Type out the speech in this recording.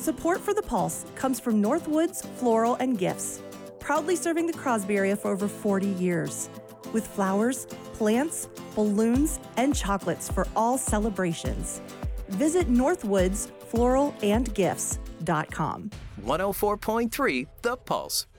Support for The Pulse comes from Northwoods Floral and Gifts, proudly serving the Crosby area for over 40 years. With flowers, plants, balloons, and chocolates for all celebrations. Visit northwoodsfloralandgifts.com. 104.3 The Pulse.